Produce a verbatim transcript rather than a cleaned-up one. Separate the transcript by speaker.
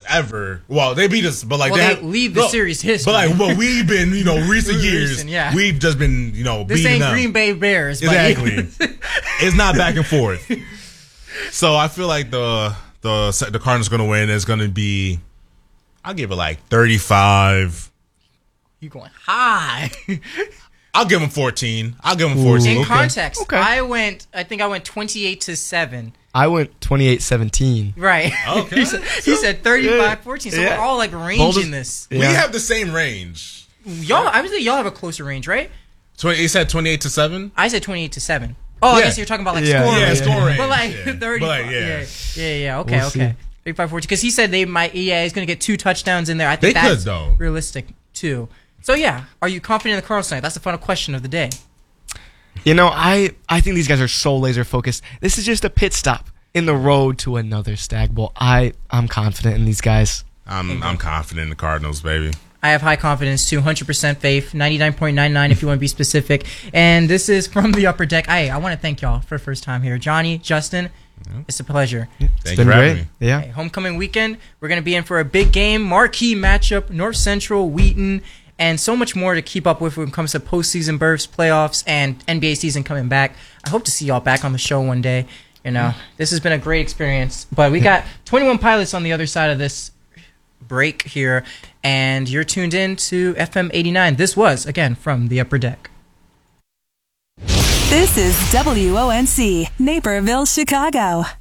Speaker 1: ever. Well, they beat us, but like
Speaker 2: well,
Speaker 1: they,
Speaker 2: they
Speaker 1: have,
Speaker 2: leave the
Speaker 1: no,
Speaker 2: series history.
Speaker 1: But like, what we've been, you know, recent years,
Speaker 2: Recent, yeah.
Speaker 1: we've just been, you know,
Speaker 2: this
Speaker 1: beating
Speaker 2: ain't
Speaker 1: them.
Speaker 2: Green Bay Bears.
Speaker 1: Exactly. It's not back and forth. So I feel like the the the Cardinals going to win is going to be. I'll give it like thirty-five.
Speaker 2: You going high?
Speaker 1: I'll give them fourteen. I'll give them fourteen.
Speaker 2: In
Speaker 1: okay.
Speaker 2: context,
Speaker 3: Okay.
Speaker 2: I went. I think I went twenty-eight to seven.
Speaker 3: I went twenty-eight seventeen.
Speaker 2: Right.
Speaker 1: Okay.
Speaker 2: he, said, he said thirty-five fourteen. So
Speaker 3: Yeah.
Speaker 2: we're all like ranging this.
Speaker 1: We
Speaker 3: Yeah.
Speaker 1: have the same range.
Speaker 2: Y'all, I would say y'all have a closer range, right?
Speaker 1: twenty, you said twenty-eight to seven?
Speaker 2: I said twenty-eight to seven. Oh, I
Speaker 1: Yeah.
Speaker 2: guess you're talking about like
Speaker 3: Yeah,
Speaker 2: score
Speaker 1: Yeah,
Speaker 2: range.
Speaker 1: score range.
Speaker 2: But like
Speaker 1: yeah.
Speaker 2: thirty.
Speaker 1: But like, yeah.
Speaker 2: yeah, yeah, yeah. Okay,
Speaker 3: We'll
Speaker 2: okay.
Speaker 3: see.
Speaker 2: thirty-five fourteen. Because he said they might. Yeah, he's gonna get two touchdowns in there. I think
Speaker 1: They could,
Speaker 2: that's
Speaker 1: though.
Speaker 2: realistic too. So yeah, are you confident in the Cardinals tonight? That's the final question of the day.
Speaker 3: You know, I, I think these guys are so laser focused. This is just a pit stop in the road to another Stag Bowl. I, I'm confident in these guys.
Speaker 1: I'm I'm confident in the Cardinals, baby.
Speaker 2: I have high confidence too, one hundred percent faith, ninety-nine point nine nine if you want to be specific. And this is from the Upper Deck. Hey, I want to thank y'all for the first time here. Johnny, Justin, it's a pleasure.
Speaker 1: Thank
Speaker 3: It's
Speaker 1: you
Speaker 3: been
Speaker 1: for having
Speaker 3: great.
Speaker 1: me.
Speaker 3: Yeah.
Speaker 2: Hey, homecoming weekend, we're going to be in for a big game, marquee matchup, North Central, Wheaton, and so much more to keep up with when it comes to postseason berths, playoffs, and N B A season coming back. I hope to see y'all back on the show one day. You know, this has been a great experience. But we got twenty-one Pilots on the other side of this break here, and you're tuned in to F M eighty-nine. This was, again, from the Upper Deck.
Speaker 4: This is W O N C, Naperville, Chicago.